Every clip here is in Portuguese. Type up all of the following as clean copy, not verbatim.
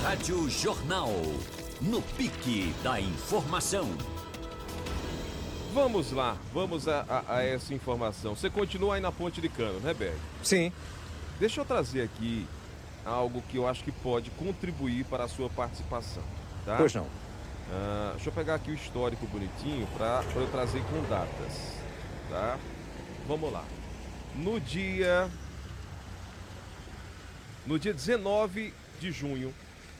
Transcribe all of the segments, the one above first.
Rádio Jornal, no pique da informação. Vamos lá, vamos a essa informação. Você continua aí na Ponte de Cano, né, Berg? Sim. Deixa eu trazer aqui algo que eu acho que pode contribuir para a sua participação, tá? Pois não. Deixa eu pegar aqui o histórico bonitinho para eu trazer com datas, tá? Vamos lá. No dia 19 de junho,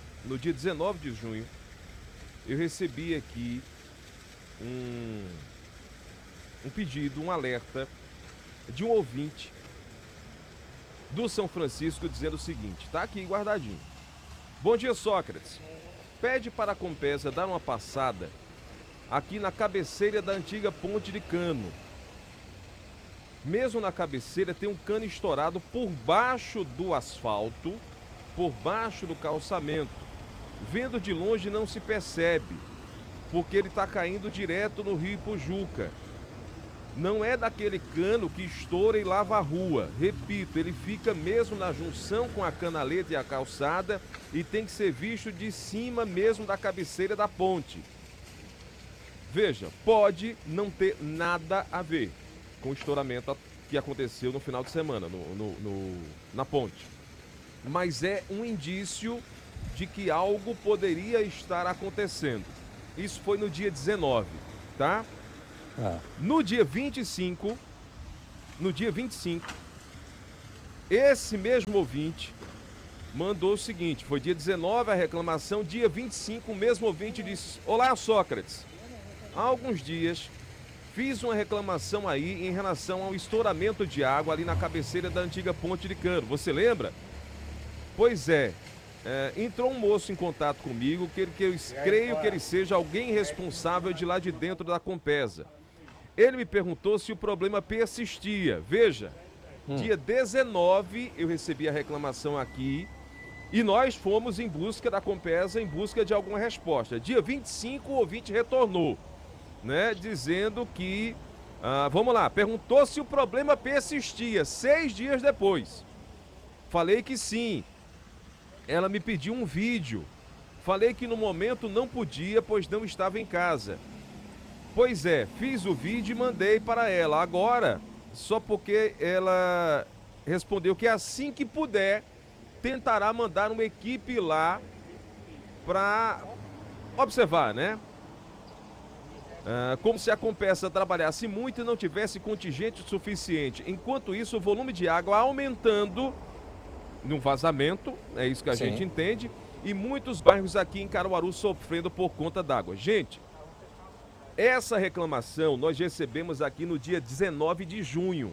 eu recebi aqui um pedido, um alerta de um ouvinte do São Francisco dizendo o seguinte, tá aqui guardadinho. Bom dia, Sócrates. Pede para a Compesa dar uma passada aqui na cabeceira da antiga Ponte de Cano. Mesmo na cabeceira tem um cano estourado por baixo do asfalto, por baixo do calçamento. Vendo de longe não se percebe, porque ele está caindo direto no Rio Ipujuca. Não é daquele cano que estoura e lava a rua. Repito, ele fica mesmo na junção com a canaleta e a calçada e tem que ser visto de cima mesmo da cabeceira da ponte. Veja, pode não ter nada a ver com o estouramento que aconteceu no final de semana na ponte. Mas é um indício de que algo poderia estar acontecendo. Isso foi no dia 19, tá? No dia 25, esse mesmo ouvinte mandou o seguinte, foi dia 19 a reclamação, dia 25 o mesmo ouvinte disse: Olá, Sócrates, há alguns dias fiz uma reclamação aí em relação ao estouramento de água ali na cabeceira da antiga Ponte de Cano, você lembra? Pois é, entrou um moço em contato comigo, que eu creio que ele seja alguém responsável de lá de dentro da Compesa. Ele me perguntou se o problema persistia. Veja, dia 19 eu recebi a reclamação aqui e nós fomos em busca da Compesa, em busca de alguma resposta. Dia 25 o ouvinte retornou, né, dizendo que, vamos lá, perguntou se o problema persistia, 6 dias depois. Falei que sim. Ela me pediu um vídeo. Falei que no momento não podia, pois não estava em casa. Pois é, fiz o vídeo e mandei para ela. Agora, só porque ela respondeu que assim que puder, tentará mandar uma equipe lá para observar, né? Como se a Compesa trabalhasse muito e não tivesse contingente suficiente. Enquanto isso, o volume de água aumentando no vazamento, é isso que a gente entende, e muitos bairros aqui em Caruaru sofrendo por conta d'água. Gente, essa reclamação nós recebemos aqui no dia 19 de junho.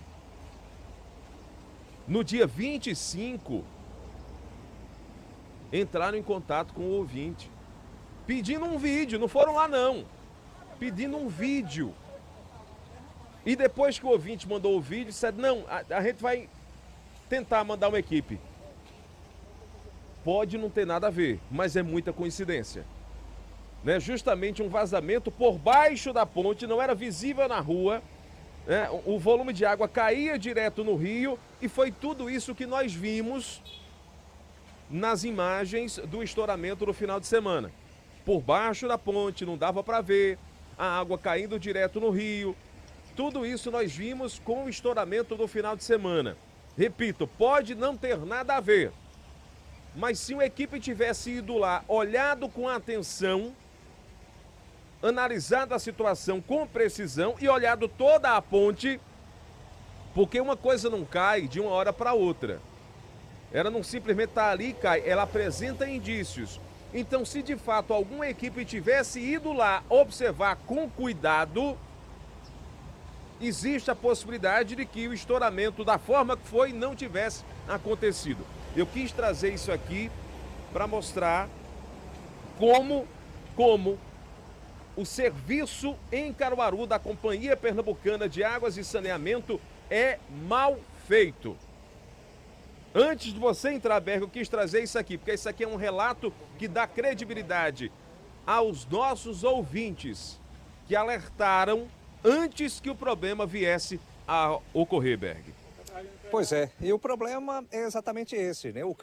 No dia 25, entraram em contato com o ouvinte, pedindo um vídeo, não foram lá não, pedindo um vídeo. E depois que o ouvinte mandou o vídeo, disse: não, a gente vai tentar mandar uma equipe. Pode não ter nada a ver, mas é muita coincidência. Né? Justamente um vazamento por baixo da ponte, não era visível na rua, né? O volume de água caía direto no rio e foi tudo isso que nós vimos nas imagens do estouramento no final de semana. Por baixo da ponte, não dava para ver, a água caindo direto no rio. Tudo isso nós vimos com o estouramento do final de semana. Repito, pode não ter nada a ver, mas se uma equipe tivesse ido lá, olhado com atenção, analisado a situação com precisão e olhado toda a ponte, porque uma coisa não cai de uma hora para outra. Ela não simplesmente está ali e cai, ela apresenta indícios. Então, se de fato alguma equipe tivesse ido lá observar com cuidado, existe a possibilidade de que o estouramento da forma que foi não tivesse acontecido. Eu quis trazer isso aqui para mostrar como o serviço em Caruaru da Companhia Pernambucana de Águas e Saneamento é mal feito. Antes de você entrar, Berg, eu quis trazer isso aqui, porque isso aqui é um relato que dá credibilidade aos nossos ouvintes que alertaram antes que o problema viesse a ocorrer, Berg. Pois é, e o problema é exatamente esse, né? O